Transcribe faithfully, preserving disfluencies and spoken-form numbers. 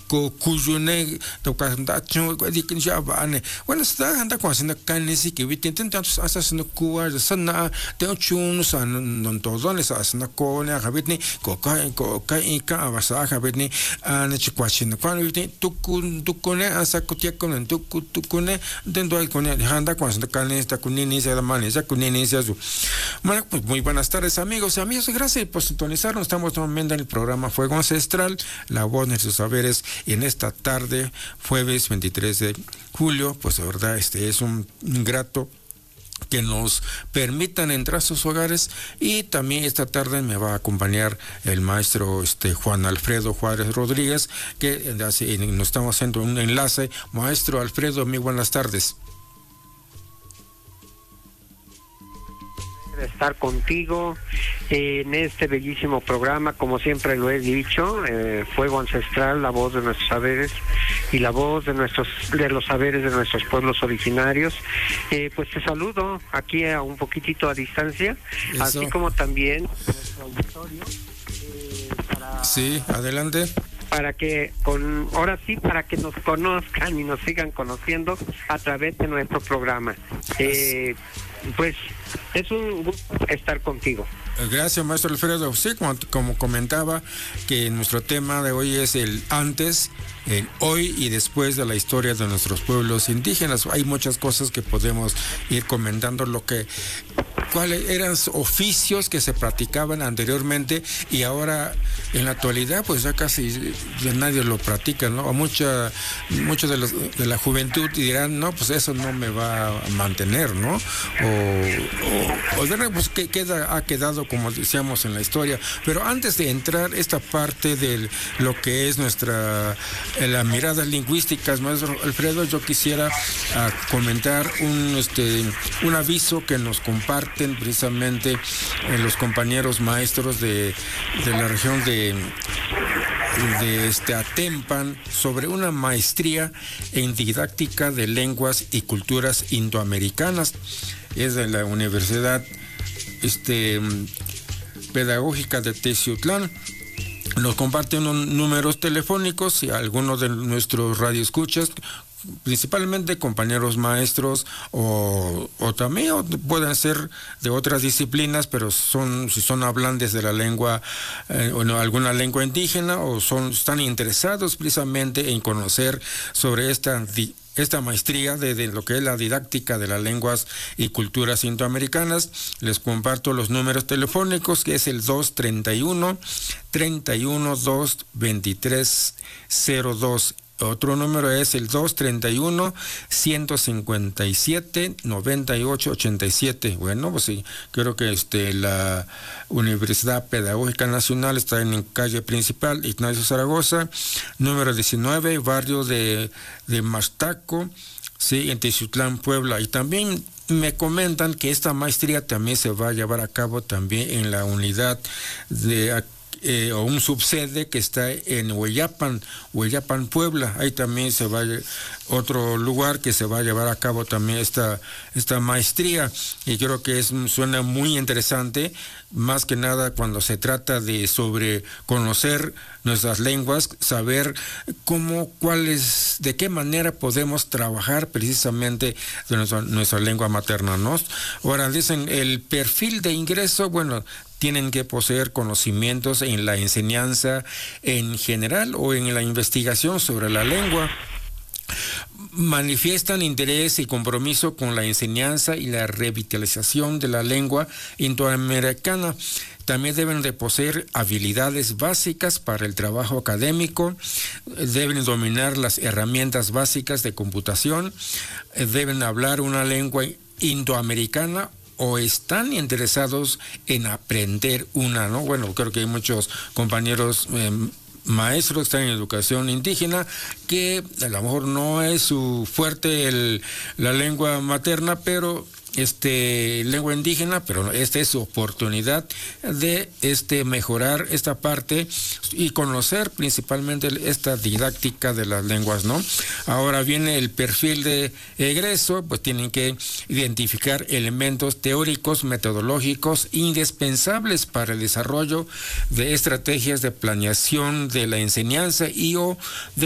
ko kujune to ka da chu di kin ja ba ne bueno sta handa kwa sin kan ni si ki vitin tantos asas no kuwa sana te chun san non todo les asna ko ne habitni ko ka ko ka in ka avasa habitni an chi kwa chin kwa vitin tukun tukune asa kutia kon tukku tukune dentro al con handa kwa sin kan ni sta kunini se da mani esa kunini se azu. Bueno, pues muy buenas tardes amigos y amigos, gracias por sintonizarnos. Estamos nuevamente en el programa Fuego Ancestral, la voz de nuestros saberes, y en esta tarde, jueves veintitrés de julio, pues de verdad este es un grato que nos permitan entrar a sus hogares, y también esta tarde me va a acompañar el maestro este Juan Alfredo Juárez Rodríguez, que así, nos estamos haciendo un enlace. Maestro Alfredo, muy buenas tardes. De estar contigo en este bellísimo programa, como siempre lo he dicho, eh, Fuego Ancestral, la voz de nuestros saberes y la voz de nuestros de los saberes de nuestros pueblos originarios. Eh, pues te saludo aquí a un poquitito a distancia. Eso. Así como también nuestro auditorio. Eh, para... Sí, adelante. Para que, con ahora sí, para que nos conozcan y nos sigan conociendo a través de nuestro programa. Eh, pues es un gusto estar contigo. Gracias, maestro Alfredo. Sí, como, como comentaba, que nuestro tema de hoy es el antes, el hoy y después de la historia de nuestros pueblos indígenas. Hay muchas cosas que podemos ir comentando, lo que cuáles eran oficios que se practicaban anteriormente y ahora en la actualidad pues ya casi ya nadie lo practica, ¿no? O mucha muchos de, los, de la juventud dirán, no, pues eso no me va a mantener, ¿no? O, o, o pues que queda, ha quedado como decíamos en la historia. Pero antes de entrar esta parte de lo que es nuestra la mirada lingüística, maestro Alfredo, yo quisiera uh, comentar un este un aviso que nos comparten precisamente eh, los compañeros maestros de, de la región de de este Atempan sobre una maestría en didáctica de lenguas y culturas indoamericanas. Es de la Universidad este Pedagógica de Teciutlán. Nos comparten unos números telefónicos y algunos de nuestros radioescuchas, principalmente compañeros maestros o, o también o pueden ser de otras disciplinas, pero son si son hablantes de la lengua eh, o no, alguna lengua indígena, o son están interesados precisamente en conocer sobre esta di, esta maestría de, de lo que es la didáctica de las lenguas y culturas indoamericanas. Les comparto los números telefónicos, que es el dos treinta y uno, treinta y uno, dos veintitrés cero dos. Otro número es el dos treinta y uno, ciento cincuenta y siete, noventa y ocho ochenta y siete. Bueno, pues sí, creo que este la Universidad Pedagógica Nacional está en calle principal, Ignacio Zaragoza, número diecinueve, barrio de, de Mastaco, sí, en Teciutlán, Puebla. Y también me comentan que esta maestría también se va a llevar a cabo también en la unidad de Eh, o un subsede que está en Hueyapan, Hueyapan, Puebla. Ahí también se va a, otro lugar que se va a llevar a cabo también esta, esta maestría, y creo que es, suena muy interesante, más que nada cuando se trata de sobre conocer nuestras lenguas, saber cómo, cuáles, de qué manera podemos trabajar precisamente de nuestra, nuestra lengua materna, ¿no? Ahora dicen el perfil de ingreso, bueno, tienen que poseer conocimientos en la enseñanza en general o en la investigación sobre la lengua. Manifiestan interés y compromiso con la enseñanza y la revitalización de la lengua indoamericana. También deben de poseer habilidades básicas para el trabajo académico, deben dominar las herramientas básicas de computación, deben hablar una lengua indoamericana o están interesados en aprender una, ¿no? Bueno, creo que hay muchos compañeros eh, maestros que están en educación indígena que a lo mejor no es su fuerte el, la lengua materna, pero este lengua indígena, pero esta es su oportunidad de este mejorar esta parte y conocer principalmente esta didáctica de las lenguas, ¿no? Ahora viene el perfil de egreso, pues tienen que identificar elementos teóricos, metodológicos indispensables para el desarrollo de estrategias de planeación de la enseñanza y o de